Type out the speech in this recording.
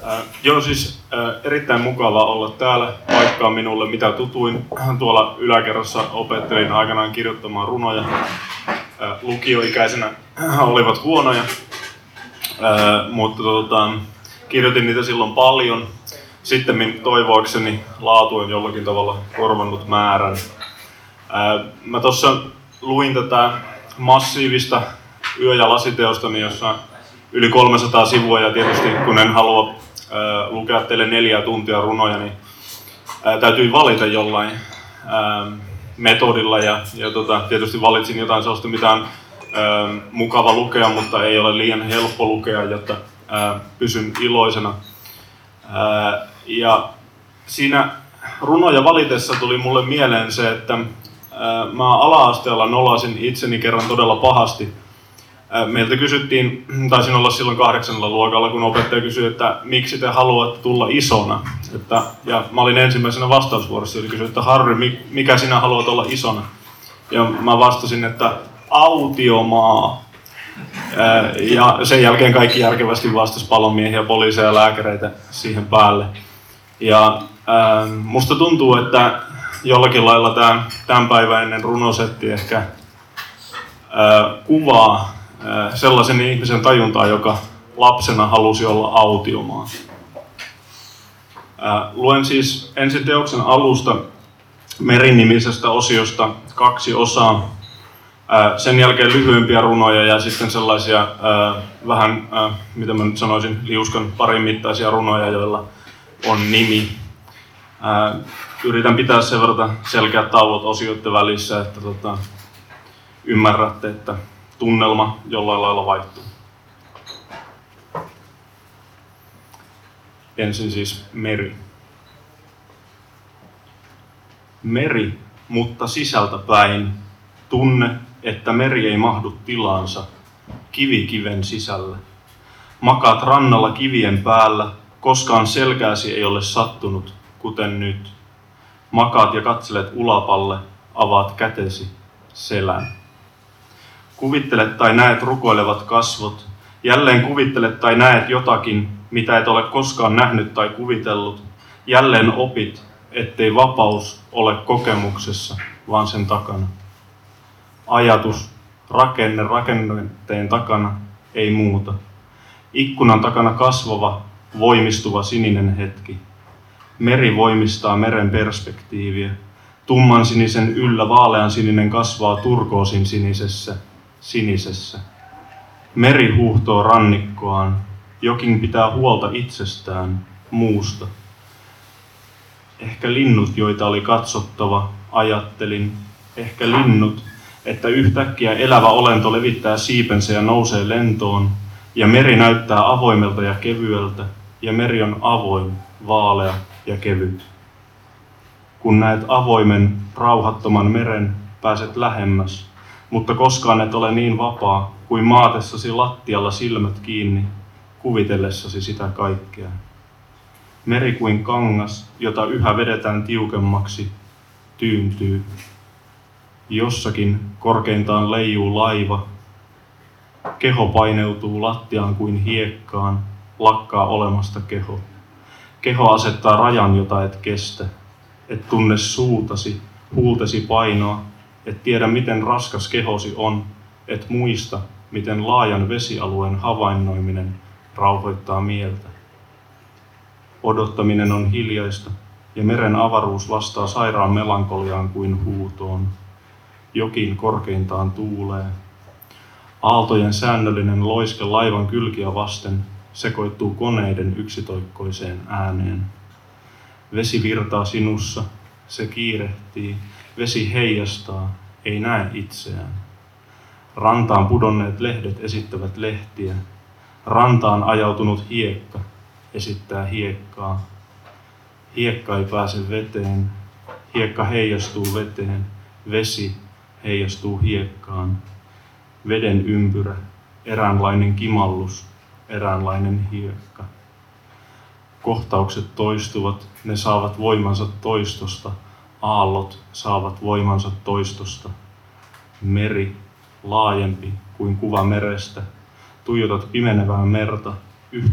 Joo, siis erittäin mukava olla täällä. Paikka on minulle mitä tutuin. Tuolla yläkerrassa opettelin aikanaan kirjoittamaan runoja. Lukioikäisenä olivat huonoja, mutta kirjoitin niitä silloin paljon. Sitten toivoakseni laatu on jollakin tavalla korvannut määrän. Mä tuossa luin tätä massiivista yö- ja lasiteostani, jossa yli 300 sivua, ja tietysti kun en halua lukea teille 4 tuntia runoja, niin täytyy valita jollain metodilla ja tietysti valitsin jotain sellaista, mitä on mukava lukea, mutta ei ole liian helppo lukea, jotta pysyn iloisena. Ja siinä runoja valitessa tuli mulle mieleen se, että mä ala-asteella nolasin itseni kerran todella pahasti. Meiltä kysyttiin, taisin olla silloin 8. luokalla, kun opettaja kysyi, että miksi te haluatte tulla isona. Ja mä olin ensimmäisenä vastausvuorossa, eli kysyi, että Harri, mikä sinä haluat olla isona? Ja mä vastasin, että autiomaa. Ja sen jälkeen kaikki järkevästi vastasi palomiehiä, poliiseja ja lääkäreitä siihen päälle. Ja musta tuntuu, että jollakin lailla tämä tämänpäiväinen runosetti ehkä kuvaa sellaisen ihmisen tajuntaa, joka lapsena halusi olla autiomaa. Luen siis ensin teoksen alusta Meri-nimisestä osiosta 2 osaa. Sen jälkeen lyhyempiä runoja ja sitten sellaisia vähän, mitä mä nyt sanoisin, liuskan parin mittaisia runoja, joilla on nimi. Yritän pitää sen verran selkeät tauot osioiden välissä, että ymmärrätte, että tunnelma jollain lailla vaihtuu. Ensin siis meri. Meri, mutta sisältä päin. Tunne, että meri ei mahdu tilaansa. Kivi kiven sisällä. Makaat rannalla kivien päällä. Koskaan selkääsi ei ole sattunut, kuten nyt. Makaat ja katselet ulapalle. Avaat kätesi selän. Kuvittelet tai näet rukoilevat kasvot. Jälleen kuvittelet tai näet jotakin, mitä et ole koskaan nähnyt tai kuvitellut. Jälleen opit, ettei vapaus ole kokemuksessa, vaan sen takana. Ajatus, rakenteen takana, ei muuta. Ikkunan takana kasvava, voimistuva sininen hetki. Meri voimistaa meren perspektiiviä. Tumman sinisen yllä vaalean sininen kasvaa turkoosin sinisessä. Meri huuhtoo rannikkoaan. Jokin pitää huolta itsestään, muusta. Ehkä linnut, joita oli katsottava, ajattelin. Ehkä linnut, että yhtäkkiä elävä olento levittää siipensä ja nousee lentoon. Ja meri näyttää avoimelta ja kevyeltä. Ja meri on avoin, vaalea ja kevyt. Kun näet avoimen, rauhattoman meren, pääset lähemmäs, mutta koskaan et ole niin vapaa kuin maatessasi lattialla silmät kiinni, kuvitellessasi sitä kaikkea. Meri kuin kangas, jota yhä vedetään tiukemmaksi, tyyntyy. Jossakin korkeintaan leijuu laiva. Keho paineutuu lattiaan kuin hiekkaan, lakkaa olemasta keho. Keho asettaa rajan, jota et kestä. Et tunne suutasi, huultesi painoa, et tiedä miten raskas kehosi on, et muista, miten laajan vesialueen havainnoiminen rauhoittaa mieltä. Odottaminen on hiljaista, ja meren avaruus vastaa sairaan melankoliaan kuin huutoon. Jokin korkeintaan tuulee. Aaltojen säännöllinen loiske laivan kylkiä vasten sekoittuu koneiden yksitoikkoiseen ääneen. Vesi virtaa sinussa, se kiirehtii, vesi heijastaa, ei näe itseään. Rantaan pudonneet lehdet esittävät lehtiä. Rantaan ajautunut hiekka esittää hiekkaa. Hiekka ei pääse veteen, hiekka heijastuu veteen, vesi heijastuu hiekkaan. Veden ympyrä, eräänlainen kimallus, eräänlainen hiekka. Kohtaukset toistuvat, ne saavat voimansa toistosta, aallot saavat voimansa toistosta. Meri, laajempi kuin kuva merestä, tuijotat pimenevää merta,